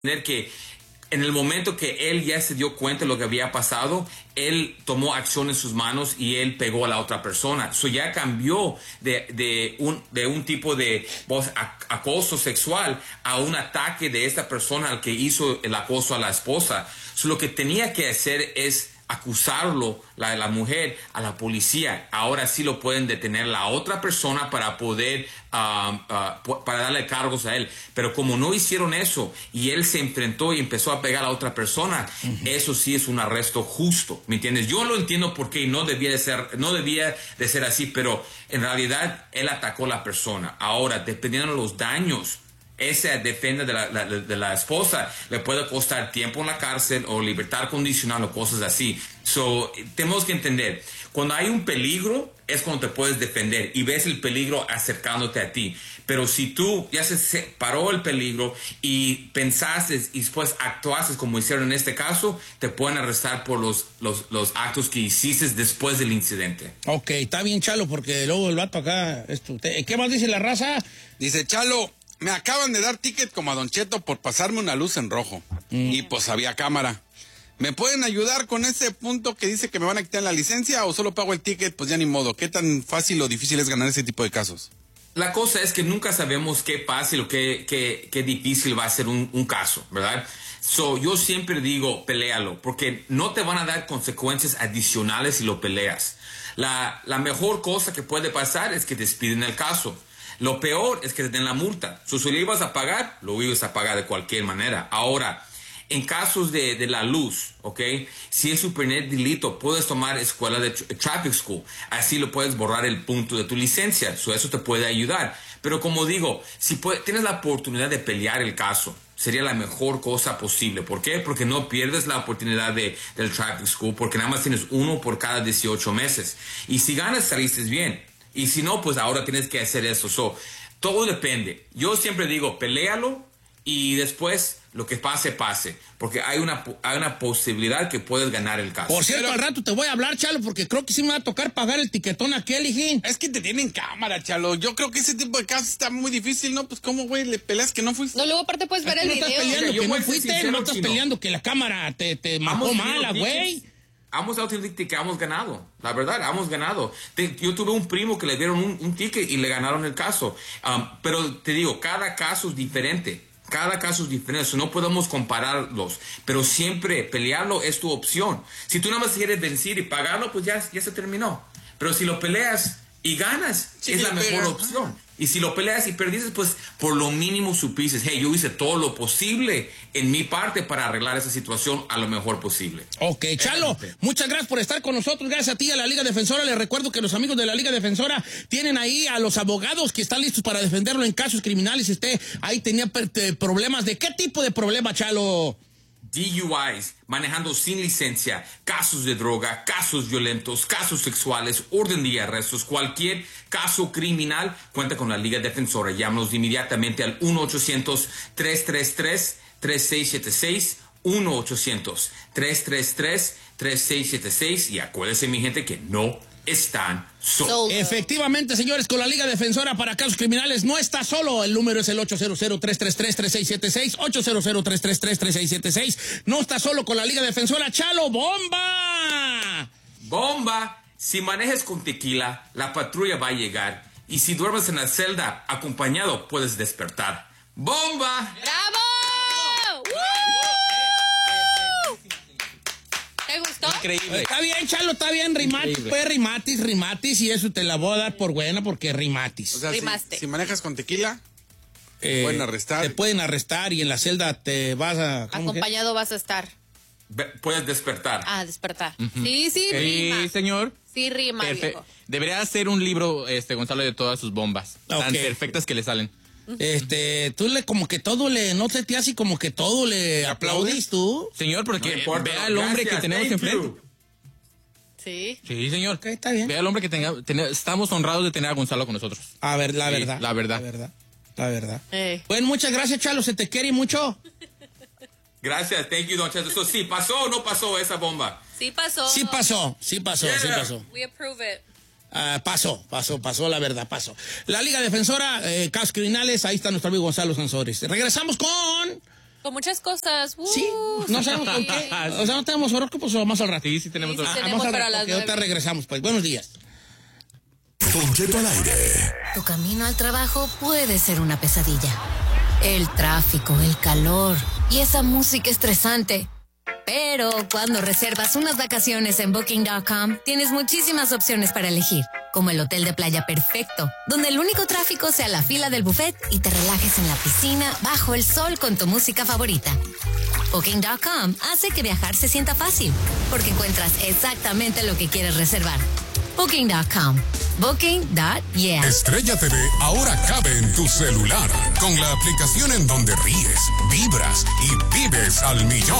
entender que en el momento que él ya se dio cuenta de lo que había pasado, él tomó acción en sus manos y él pegó a la otra persona. Eso ya cambió de un tipo de acoso sexual a un ataque de esta persona al que hizo el acoso a la esposa. So, lo que tenía que hacer es acusarlo, la mujer, a la policía. Ahora sí lo pueden detener la otra persona para poder, para darle cargos a él. Pero como no hicieron eso y él se enfrentó y empezó a pegar a la otra persona, eso sí es un arresto justo, ¿me entiendes? Yo lo entiendo porque no debía de ser así, pero en realidad él atacó a la persona. Ahora, dependiendo de los daños, esa defensa de la esposa le puede costar tiempo en la cárcel o libertad condicional o cosas así. So, tenemos que entender, cuando hay un peligro es cuando te puedes defender y ves el peligro acercándote a ti. Pero si tú ya se paró el peligro y pensaste y después actuaste como hicieron en este caso, te pueden arrestar por los actos que hiciste después del incidente. Ok, está bien, Chalo, porque luego el vato acá... ¿Qué más dice la raza? Dice, Chalo, me acaban de dar ticket como a Don Cheto por pasarme una luz en rojo. Y pues había cámara. ¿Me pueden ayudar con ese punto que dice que me van a quitar la licencia o solo pago el ticket? Pues ya ni modo. ¿Qué tan fácil o difícil es ganar ese tipo de casos? La cosa es que nunca sabemos qué fácil o qué difícil va a ser un caso, ¿verdad? So, yo siempre digo, peléalo, porque no te van a dar consecuencias adicionales si lo peleas. La mejor cosa que puede pasar es que te despiden el caso. Lo peor es que te den la multa. Si lo ibas a pagar, lo ibas a pagar de cualquier manera. Ahora, en casos de la luz, ¿ok? Si es un primer delito, puedes tomar escuela de traffic school. Así lo puedes borrar el punto de tu licencia. Eso te puede ayudar. Pero como digo, si tienes la oportunidad de pelear el caso, sería la mejor cosa posible. ¿Por qué? Porque no pierdes la oportunidad del traffic school, porque nada más tienes uno por cada 18 meses. Y si ganas, saliste bien. Y si no, pues ahora tienes que hacer eso. So, todo depende. Yo siempre digo, peléalo y después lo que pase, pase. Porque hay una posibilidad que puedes ganar el caso. Por cierto, al rato te voy a hablar, Chalo, porque creo que sí me va a tocar pagar el tiquetón a aquel, hijín. Es que te tienen cámara, Chalo. Yo creo que ese tipo de casos está muy difícil, ¿no? Pues, ¿cómo, güey, le peleas que no fuiste? No, luego aparte puedes ver el video. No estás peleando Mira, que no fuiste, no estás peleando que la cámara te mató mala, güey. Hemos dado un ticket que hemos ganado. La verdad, hemos ganado. Yo tuve un primo que le dieron un ticket y le ganaron el caso. Pero te digo, cada caso es diferente. Cada caso es diferente. No podemos compararlos. Pero siempre pelearlo es tu opción. Si tú nada más quieres vencer y pagarlo, pues ya se terminó. Pero si lo peleas y ganas, sí, es la mejor opción. Y si lo peleas y perdiste, pues por lo mínimo supiste, hey, yo hice todo lo posible en mi parte para arreglar esa situación a lo mejor posible. Ok, Chalo, muchas gracias por estar con nosotros. Gracias a ti, a la Liga Defensora. Les recuerdo que los amigos de la Liga Defensora tienen ahí a los abogados que están listos para defenderlo en casos criminales. Usted ahí tenía problemas. ¿De qué tipo de problema, Chalo? DUIs, manejando sin licencia, casos de droga, casos violentos, casos sexuales, orden de arrestos, cualquier caso criminal, cuenta con la Liga Defensora. Llámanos inmediatamente al 1-800-333-3676, 1-800-333-3676 y acuérdense, mi gente, que no están solos. Efectivamente, señores, con la Liga Defensora para casos criminales no está solo. El número es el 800-333-3676, 800-333-3676. No está solo con la Liga Defensora. ¡Chalo, bomba! ¡Bomba! Si manejas con tequila, la patrulla va a llegar. Y si duermes en la celda acompañado, puedes despertar. ¡Bomba! ¡Bravo! ¿Te gustó? Increíble. Está bien, Chalo, está bien, rimatis, pues rimatis, y eso te la voy a dar por buena porque rimatis. O sea, si manejas con tequila, te pueden arrestar. Te pueden arrestar y en la celda te vas a... Acompañado vas a estar. Puedes despertar. Despertar. Sí, rima. Sí, señor. Sí, rima, viejo. Debería hacer un libro, Gonzalo, de todas sus bombas. Okay. Tan perfectas que le salen. Tú no te te hace como que todo le aplaudís tú. Señor, porque No importa, ve al hombre que tenemos enfrente. Sí. Sí, señor. Ok, está bien. Ve al hombre que estamos honrados de tener a Gonzalo con nosotros. A ver, la verdad. La verdad. La verdad. Bueno, muchas gracias, Chalo, se te quiere mucho. Gracias, thank you, Don Cheto. Eso sí, ¿pasó o no pasó esa bomba? Sí pasó. Sí pasó. Yeah. We approve it. Pasó, la verdad, pasó. La Liga Defensora, casos criminales, ahí está nuestro amigo Gonzalo Sansores. Regresamos con Con muchas cosas. Sí, no sabemos con qué. O sea, no tenemos horóscopos o más al rato. Sí tenemos Sí, dos. sí tenemos. Vamos al para rato, las que ahorita 9. regresamos. Pues buenos días. Don Cheto al aire. Tu camino al trabajo puede ser una pesadilla. El tráfico, el calor y esa música estresante. Pero cuando reservas unas vacaciones en Booking.com, tienes muchísimas opciones para elegir, como el hotel de playa perfecto, donde el único tráfico sea la fila del buffet y te relajes en la piscina bajo el sol con tu música favorita. Booking.com hace que viajar se sienta fácil, porque encuentras exactamente lo que quieres reservar. Booking.com. Booking.yeah. Estrella TV ahora cabe en tu celular con la aplicación en donde ríes, vibras y vives al millón.